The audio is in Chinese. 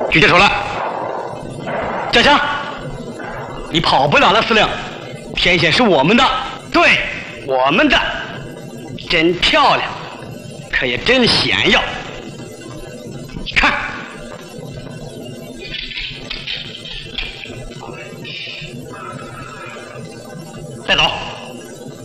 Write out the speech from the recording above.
举起手来。驾枪！你跑不了了，司令。天线是我们的，对，我们的。真漂亮，可也真显要。看，带走。